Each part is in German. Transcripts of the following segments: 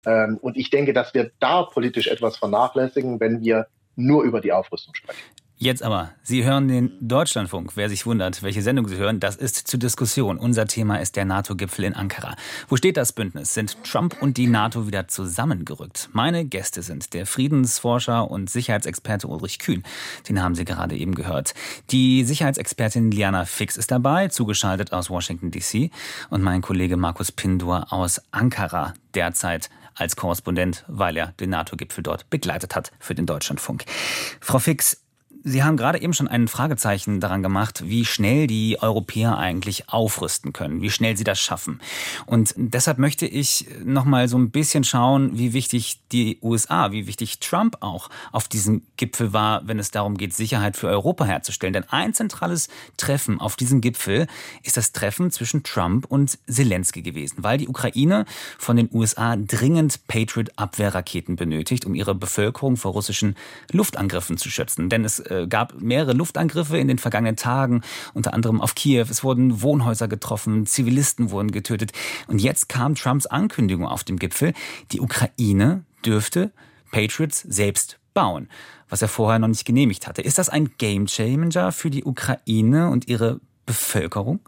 Und ich denke, dass wir da politisch etwas vernachlässigen, wenn wir nur über die Aufrüstung sprechen. Jetzt aber, Sie hören den Deutschlandfunk. Wer sich wundert, welche Sendung Sie hören, das ist zur Diskussion. Unser Thema ist der NATO-Gipfel in Ankara. Wo steht das Bündnis? Sind Trump und die NATO wieder zusammengerückt? Meine Gäste sind der Friedensforscher und Sicherheitsexperte Ulrich Kühn. Den haben Sie gerade eben gehört. Die Sicherheitsexpertin Liana Fix ist dabei, zugeschaltet aus Washington D.C. Und mein Kollege Markus Pindur aus Ankara, derzeit als Korrespondent, weil er den NATO-Gipfel dort begleitet hat für den Deutschlandfunk. Frau Fix, Sie haben gerade eben schon ein Fragezeichen daran gemacht, wie schnell die Europäer eigentlich aufrüsten können, wie schnell sie das schaffen. Und deshalb möchte ich noch mal so ein bisschen schauen, wie wichtig die USA, wie wichtig Trump auch auf diesem Gipfel war, wenn es darum geht, Sicherheit für Europa herzustellen. Denn ein zentrales Treffen auf diesem Gipfel ist das Treffen zwischen Trump und Zelensky gewesen, weil die Ukraine von den USA dringend Patriot-Abwehrraketen benötigt, um ihre Bevölkerung vor russischen Luftangriffen zu schützen. Denn es gab mehrere Luftangriffe in den vergangenen Tagen, unter anderem auf Kiew. Es wurden Wohnhäuser getroffen, Zivilisten wurden getötet. Und jetzt kam Trumps Ankündigung auf dem Gipfel, die Ukraine dürfte Patriots selbst bauen, was er vorher noch nicht genehmigt hatte. Ist das ein Gamechanger für die Ukraine und ihre Bevölkerung?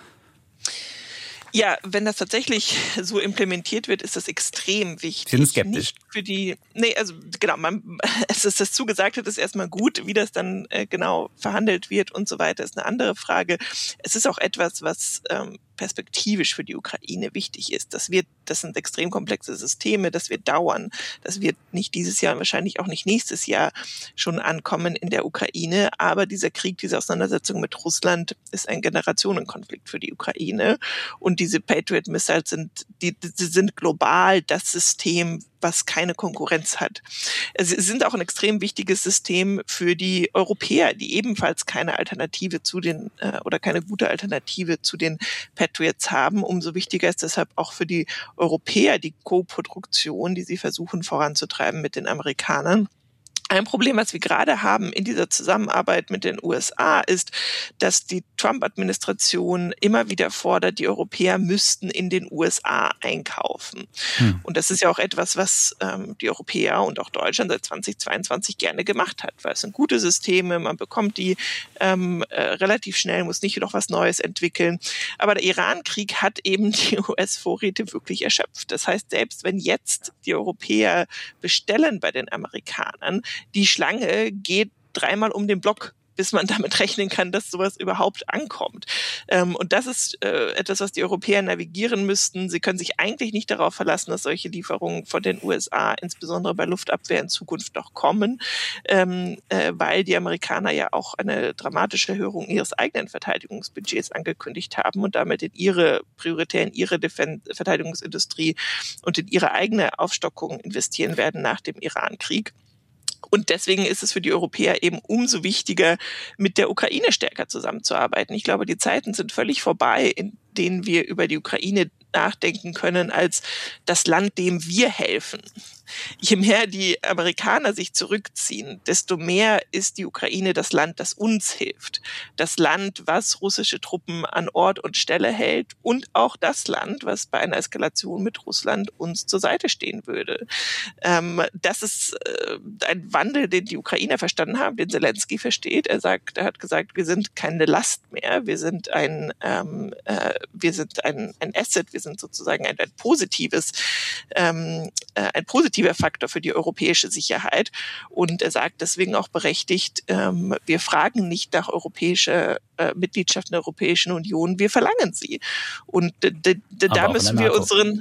Ja, wenn das tatsächlich so implementiert wird, ist das extrem wichtig. Sie sind skeptisch. Nicht für die, es ist das Zugesagte, ist erstmal gut, wie das dann genau verhandelt wird und so weiter, ist eine andere Frage. Es ist auch etwas, was perspektivisch für die Ukraine wichtig ist. Das sind extrem komplexe Systeme, das wird dauern. Das wird nicht dieses Jahr, wahrscheinlich auch nicht nächstes Jahr schon ankommen in der Ukraine. Aber dieser Krieg, diese Auseinandersetzung mit Russland ist ein Generationenkonflikt für die Ukraine. Und diese Patriot-Missiles sind global das System, was keine Konkurrenz hat. Sie sind auch ein extrem wichtiges System für die Europäer, die ebenfalls keine Alternative oder keine gute Alternative zu den Patriots haben. Umso wichtiger ist deshalb auch für die Europäer die Co-Produktion, die sie versuchen voranzutreiben mit den Amerikanern. Ein Problem, was wir gerade haben in dieser Zusammenarbeit mit den USA, ist, dass die Trump-Administration immer wieder fordert, die Europäer müssten in den USA einkaufen. Und das ist ja auch etwas, was die Europäer und auch Deutschland seit 2022 gerne gemacht hat, weil es sind gute Systeme, man bekommt die relativ schnell, muss nicht noch was Neues entwickeln. Aber der Iran-Krieg hat eben die US-Vorräte wirklich erschöpft. Das heißt, selbst wenn jetzt die Europäer bestellen bei den Amerikanern, die Schlange geht 3-mal um den Block, bis man damit rechnen kann, dass sowas überhaupt ankommt. Und das ist etwas, was die Europäer navigieren müssten. Sie können sich eigentlich nicht darauf verlassen, dass solche Lieferungen von den USA, insbesondere bei Luftabwehr, in Zukunft noch kommen, weil die Amerikaner ja auch eine dramatische Erhöhung ihres eigenen Verteidigungsbudgets angekündigt haben und damit in ihre Verteidigungsindustrie und in ihre eigene Aufstockung investieren werden nach dem Iran-Krieg. Und deswegen ist es für die Europäer eben umso wichtiger, mit der Ukraine stärker zusammenzuarbeiten. Ich glaube, die Zeiten sind völlig vorbei, in denen wir über die Ukraine nachdenken können als das Land, dem wir helfen. Je mehr die Amerikaner sich zurückziehen, desto mehr ist die Ukraine das Land, das uns hilft. Das Land, was russische Truppen an Ort und Stelle hält und auch das Land, was bei einer Eskalation mit Russland uns zur Seite stehen würde. Das ist ein Wandel, den die Ukrainer verstanden haben, den Zelensky versteht. Er hat gesagt, wir sind keine Last mehr, wir sind ein Asset, wir sind sozusagen ein positiver Faktor für die europäische Sicherheit. Und er sagt deswegen auch berechtigt, wir fragen nicht nach europäischer Mitgliedschaft in der Europäischen Union, wir verlangen sie. Und da müssen wir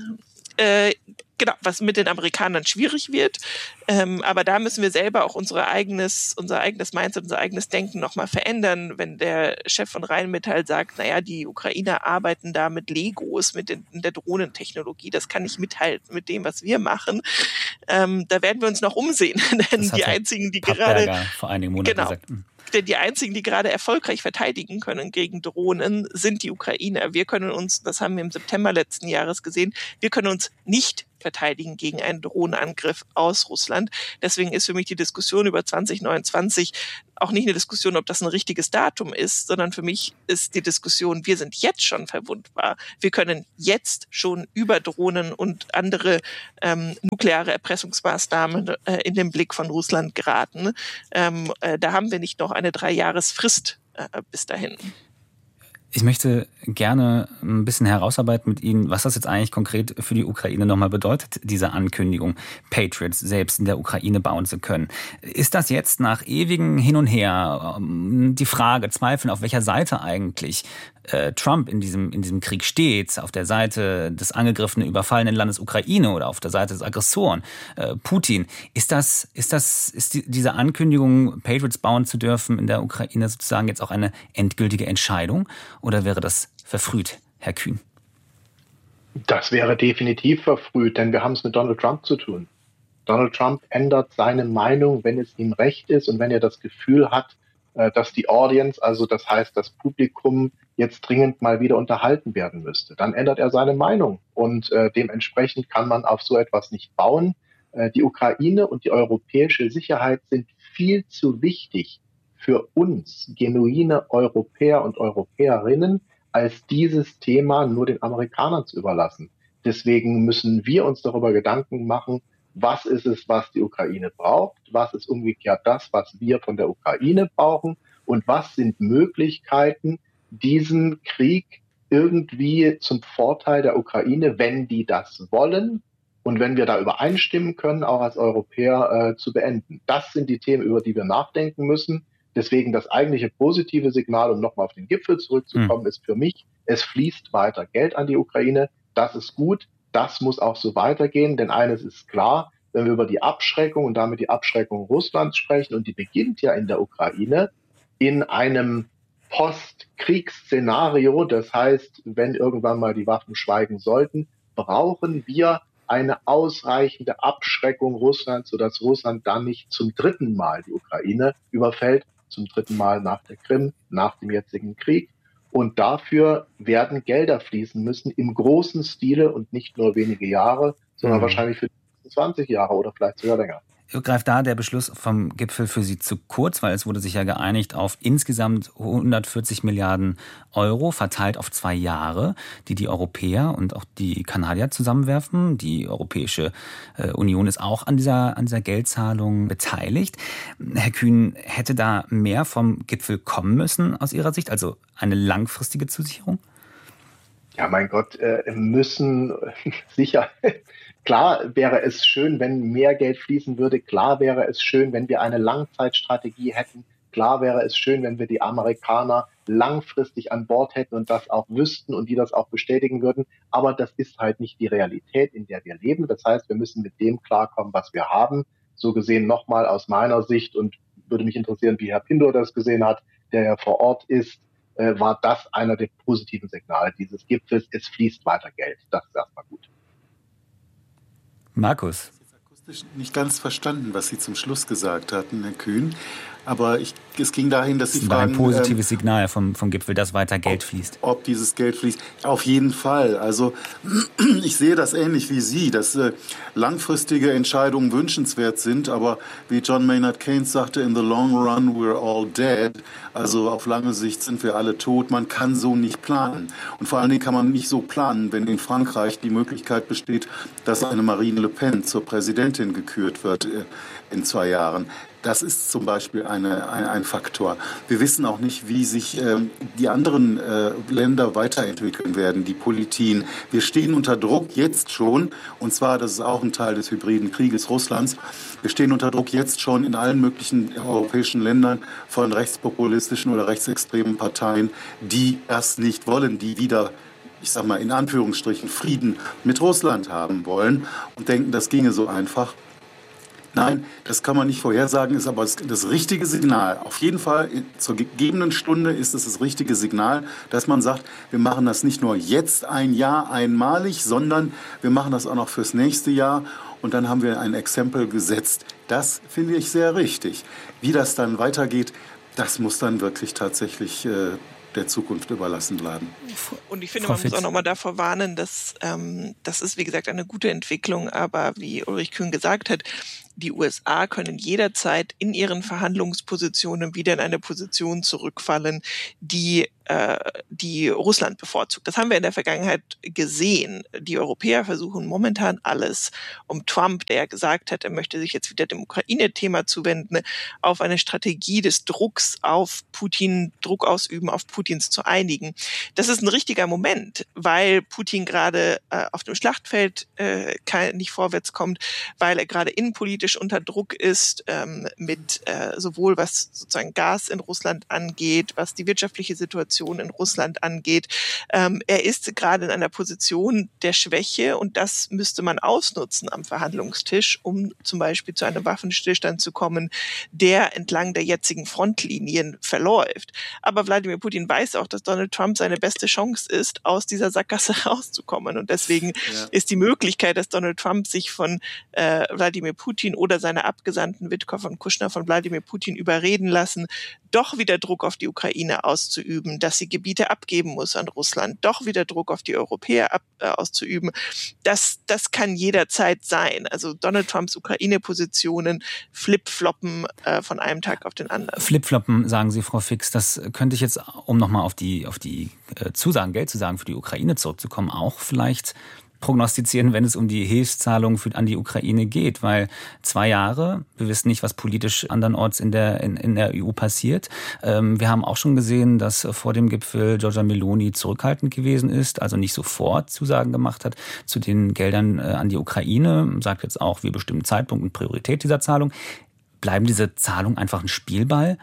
was mit den Amerikanern schwierig wird. Aber da müssen wir selber auch unser eigenes Mindset, unser eigenes Denken nochmal verändern. Wenn der Chef von Rheinmetall sagt, die Ukrainer arbeiten da mit Legos, mit der Drohnentechnologie, das kann nicht mithalten mit dem, was wir machen. Da werden wir uns noch umsehen. Denn das die einzigen, die Pappberger gerade vor einigen Monaten gesagt. Denn die einzigen, die gerade erfolgreich verteidigen können gegen Drohnen, sind die Ukrainer. Wir können uns, das haben wir im September letzten Jahres gesehen, wir können uns nicht verteidigen gegen einen Drohnenangriff aus Russland. Deswegen ist für mich die Diskussion über 2029 auch nicht eine Diskussion, ob das ein richtiges Datum ist, sondern für mich ist die Diskussion, wir sind jetzt schon verwundbar. Wir können jetzt schon über Drohnen und andere nukleare Erpressungsmaßnahmen in den Blick von Russland geraten. Da haben wir nicht noch eine 3-Jahresfrist bis dahin. Ich möchte gerne ein bisschen herausarbeiten mit Ihnen, was das jetzt eigentlich konkret für die Ukraine nochmal bedeutet, diese Ankündigung, Patriots selbst in der Ukraine bauen zu können. Ist das jetzt nach ewigem Hin und Her die Frage, Zweifeln, auf welcher Seite eigentlich Trump in diesem Krieg steht, auf der Seite des angegriffenen, überfallenen Landes Ukraine oder auf der Seite des Aggressoren Putin? Ist diese Ankündigung, Patriots bauen zu dürfen in der Ukraine sozusagen jetzt auch eine endgültige Entscheidung? Oder wäre das verfrüht, Herr Kühn? Das wäre definitiv verfrüht, denn wir haben es mit Donald Trump zu tun. Donald Trump ändert seine Meinung, wenn es ihm recht ist und wenn er das Gefühl hat, dass die Audience, also das heißt das Publikum, jetzt dringend mal wieder unterhalten werden müsste. Dann ändert er seine Meinung und dementsprechend kann man auf so etwas nicht bauen. Die Ukraine und die europäische Sicherheit sind viel zu wichtig für uns, genuine Europäer und Europäerinnen, als dieses Thema nur den Amerikanern zu überlassen. Deswegen müssen wir uns darüber Gedanken machen, was ist es, was die Ukraine braucht, was ist umgekehrt das, was wir von der Ukraine brauchen und was sind Möglichkeiten, diesen Krieg irgendwie zum Vorteil der Ukraine, wenn die das wollen und wenn wir da übereinstimmen können, auch als Europäer zu beenden. Das sind die Themen, über die wir nachdenken müssen. Deswegen das eigentliche positive Signal, um nochmal auf den Gipfel zurückzukommen, ist für mich, es fließt weiter Geld an die Ukraine. Das ist gut. Das muss auch so weitergehen, denn eines ist klar, wenn wir über die Abschreckung und damit die Abschreckung Russlands sprechen, und die beginnt ja in der Ukraine, in einem Postkriegsszenario, das heißt, wenn irgendwann mal die Waffen schweigen sollten, brauchen wir eine ausreichende Abschreckung Russlands, sodass Russland dann nicht zum 3. Mal die Ukraine überfällt, zum 3. Mal nach der Krim, nach dem jetzigen Krieg. Und dafür werden Gelder fließen müssen im großen Stile und nicht nur wenige Jahre, sondern wahrscheinlich für 20 Jahre oder vielleicht sogar länger. Greift da der Beschluss vom Gipfel für Sie zu kurz, weil es wurde sich ja geeinigt auf insgesamt 140 Milliarden Euro, verteilt auf 2 Jahre, die Europäer und auch die Kanadier zusammenwerfen. Die Europäische Union ist auch an dieser Geldzahlung beteiligt. Herr Kühn, hätte da mehr vom Gipfel kommen müssen aus Ihrer Sicht, also eine langfristige Zusicherung? Ja, mein Gott, müssen sicher. Klar wäre es schön, wenn mehr Geld fließen würde. Klar wäre es schön, wenn wir eine Langzeitstrategie hätten. Klar wäre es schön, wenn wir die Amerikaner langfristig an Bord hätten und das auch wüssten und die das auch bestätigen würden. Aber das ist halt nicht die Realität, in der wir leben. Das heißt, wir müssen mit dem klarkommen, was wir haben. So gesehen nochmal aus meiner Sicht, und würde mich interessieren, wie Herr Pindor das gesehen hat, der ja vor Ort ist, war das einer der positiven Signale dieses Gipfels. Es fließt weiter Geld. Das ist erstmal gut. Markus. Ich habe akustisch nicht ganz verstanden, was Sie zum Schluss gesagt hatten, Herr Kühn. Aber es ging dahin, dass Sie fragen... ein positives Signal vom Gipfel, dass weiter Geld fließt. Ob dieses Geld fließt. Auf jeden Fall. Also ich sehe das ähnlich wie Sie, dass langfristige Entscheidungen wünschenswert sind. Aber wie John Maynard Keynes sagte, in the long run we're all dead. Also auf lange Sicht sind wir alle tot. Man kann so nicht planen. Und vor allen Dingen kann man nicht so planen, wenn in Frankreich die Möglichkeit besteht, dass eine Marine Le Pen zur Präsidentin gekürt wird in 2 Jahren. Das ist zum Beispiel ein Faktor. Wir wissen auch nicht, wie sich die anderen Länder weiterentwickeln werden, die Politien. Wir stehen unter Druck jetzt schon, und zwar, das ist auch ein Teil des hybriden Krieges Russlands, wir stehen unter Druck jetzt schon in allen möglichen europäischen Ländern von rechtspopulistischen oder rechtsextremen Parteien, die das nicht wollen, die wieder, ich sag mal in Anführungsstrichen, Frieden mit Russland haben wollen und denken, das ginge so einfach. Nein, das kann man nicht vorhersagen, ist aber das richtige Signal. Auf jeden Fall zur gegebenen Stunde ist es das richtige Signal, dass man sagt, wir machen das nicht nur jetzt ein Jahr einmalig, sondern wir machen das auch noch fürs nächste Jahr. Und dann haben wir ein Exempel gesetzt. Das finde ich sehr richtig. Wie das dann weitergeht, das muss dann wirklich tatsächlich der Zukunft überlassen bleiben. Und ich finde, man muss auch nochmal davor warnen, dass das ist, wie gesagt, eine gute Entwicklung, aber wie Ulrich Kühn gesagt hat, die USA können jederzeit in ihren Verhandlungspositionen wieder in eine Position zurückfallen, die Russland bevorzugt. Das haben wir in der Vergangenheit gesehen. Die Europäer versuchen momentan alles, um Trump, der ja gesagt hat, er möchte sich jetzt wieder dem Ukraine-Thema zuwenden, auf eine Strategie des Drucks auf Putin, Druck ausüben, auf Putins zu einigen. Das ist ein richtiger Moment, weil Putin gerade auf dem Schlachtfeld nicht vorwärts kommt, weil er gerade innenpolitisch unter Druck ist, mit sowohl was sozusagen Gas in Russland angeht, was die wirtschaftliche Situation in Russland angeht. Er ist gerade in einer Position der Schwäche und das müsste man ausnutzen am Verhandlungstisch, um zum Beispiel zu einem Waffenstillstand zu kommen, der entlang der jetzigen Frontlinien verläuft. Aber Wladimir Putin weiß auch, dass Donald Trump seine beste Chance ist, aus dieser Sackgasse rauszukommen. Und deswegen ist die Möglichkeit, dass Donald Trump sich von Wladimir Putin oder seine Abgesandten Witkow und Kushner von Wladimir Putin überreden lassen, doch wieder Druck auf die Ukraine auszuüben, dass sie Gebiete abgeben muss an Russland, doch wieder Druck auf die Europäer auszuüben. Das kann jederzeit sein. Also Donald Trumps Ukraine-Positionen flip-floppen von einem Tag auf den anderen. Flip-floppen, sagen Sie, Frau Fix. Das könnte ich jetzt, um nochmal auf die Zusagen, Geldzusagen für die Ukraine zurückzukommen, auch vielleicht prognostizieren, wenn es um die Hilfszahlungen an die Ukraine geht, weil 2 Jahre, wir wissen nicht, was politisch andernorts in der EU passiert. Wir haben auch schon gesehen, dass vor dem Gipfel Giorgia Meloni zurückhaltend gewesen ist, also nicht sofort Zusagen gemacht hat zu den Geldern an die Ukraine, sagt jetzt auch, wir bestimmen Zeitpunkt und Priorität dieser Zahlung. Bleiben diese Zahlungen einfach ein Spielball?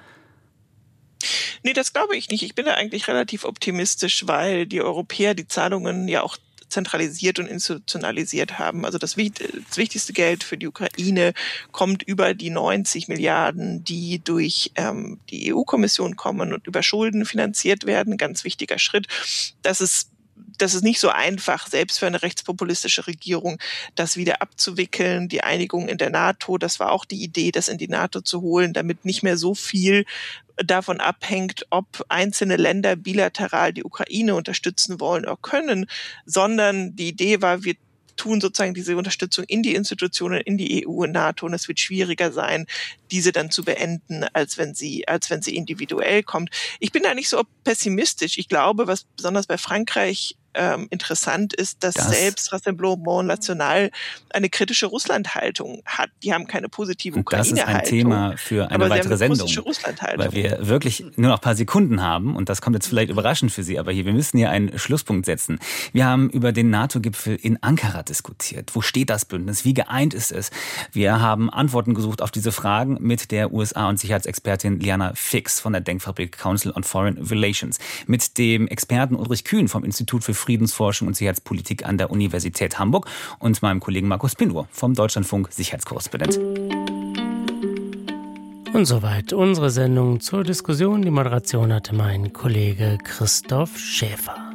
Nee, das glaube ich nicht. Ich bin da eigentlich relativ optimistisch, weil die Europäer die Zahlungen ja auch zentralisiert und institutionalisiert haben. Also das wichtigste Geld für die Ukraine kommt über die 90 Milliarden, die durch die EU-Kommission kommen und über Schulden finanziert werden. Ganz wichtiger Schritt. Das ist nicht so einfach, selbst für eine rechtspopulistische Regierung, das wieder abzuwickeln. Die Einigung in der NATO, das war auch die Idee, das in die NATO zu holen, damit nicht mehr so viel davon abhängt, ob einzelne Länder bilateral die Ukraine unterstützen wollen oder können, sondern die Idee war, wir tun sozusagen diese Unterstützung in die Institutionen, in die EU und NATO und es wird schwieriger sein, diese dann zu beenden, als wenn sie individuell kommt. Ich bin da nicht so pessimistisch. Ich glaube, was besonders bei Frankreich interessant ist, dass selbst Rassemblement National eine kritische Russland-Haltung hat. Die haben keine positive Ukraine-Haltung. Das ist ein Thema für eine weitere Sendung, weil wir wirklich nur noch ein paar Sekunden haben und das kommt jetzt vielleicht überraschend für Sie, aber wir müssen hier einen Schlusspunkt setzen. Wir haben über den NATO-Gipfel in Ankara diskutiert. Wo steht das Bündnis? Wie geeint ist es? Wir haben Antworten gesucht auf diese Fragen mit der USA- und Sicherheitsexpertin Liana Fix von der Denkfabrik Council on Foreign Relations, mit dem Experten Ulrich Kühn vom Institut für Friedensforschung und Sicherheitspolitik an der Universität Hamburg und meinem Kollegen Markus Pinur vom Deutschlandfunk Sicherheitskorrespondent. Und soweit unsere Sendung zur Diskussion. Die Moderation hatte mein Kollege Christoph Schäfer.